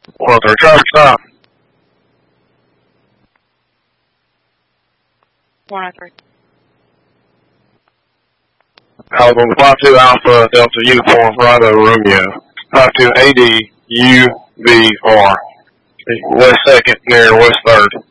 103, traffic stop. 103. Alabama 52 Alpha Delta Uniform Bravo Romeo. 52 AD UVR. West 2nd near West 3rd.